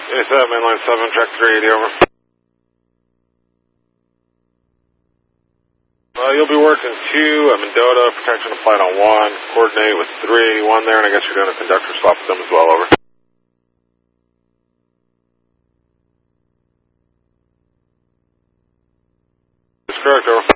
mainline 7, track 380, over. You'll be working 2 at Mendota, protection of flight on 1, coordinate with 381 there, and I guess you're doing a conductor swap with them as well, over. That's correct, over.